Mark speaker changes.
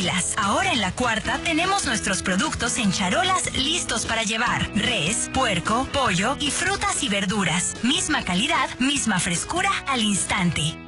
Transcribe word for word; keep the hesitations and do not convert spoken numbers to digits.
Speaker 1: pilas. Ahora en la Cuarta tenemos nuestros productos en charolas listos para llevar. Res, puerco, pollo y frutas y verduras. Misma calidad, misma frescura al instante.